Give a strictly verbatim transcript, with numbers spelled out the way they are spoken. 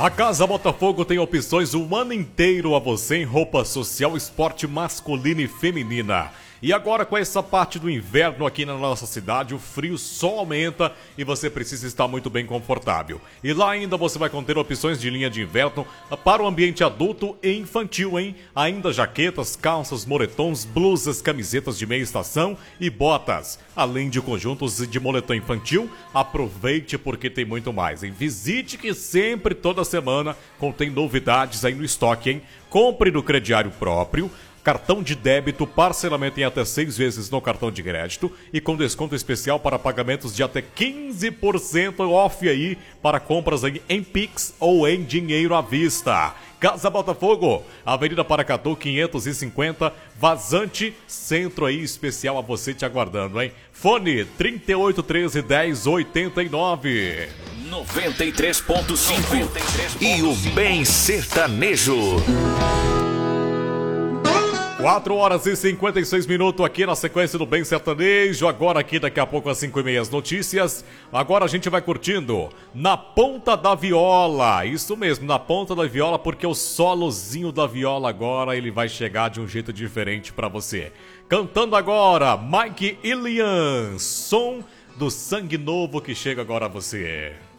A Casa Botafogo tem opções o ano inteiro a você em roupa social, esporte masculina e feminina. E agora com essa parte do inverno aqui na nossa cidade, o frio só aumenta e você precisa estar muito bem confortável. E lá ainda você vai conter opções de linha de inverno para o ambiente adulto e infantil, hein? Ainda jaquetas, calças, moletons, blusas, camisetas de meia estação e botas. Além de conjuntos de moletom infantil, aproveite porque tem muito mais, hein? Visite que sempre, toda semana, contém novidades aí no estoque, hein? Compre no crediário próprio, cartão de débito, parcelamento em até seis vezes no cartão de crédito e com desconto especial para pagamentos de até quinze por cento off aí para compras em, em Pix ou em dinheiro à vista. Casa Botafogo, Avenida Paracatu quinhentos e cinquenta, Vazante, centro aí especial a você te aguardando, hein? Fone trinta e oito, treze, dez, oitenta e nove. noventa e três ponto cinco e o Bem Sertanejo. quatro horas e cinquenta e seis minutos aqui na sequência do Bem Sertanejo. Agora aqui daqui a pouco às cinco e meia as notícias. Agora a gente vai curtindo Na Ponta da Viola. Isso mesmo, Na Ponta da Viola, porque o solozinho da viola agora ele vai chegar de um jeito diferente pra você. Cantando agora, Mike e Lian, som do sangue novo que chega agora a você.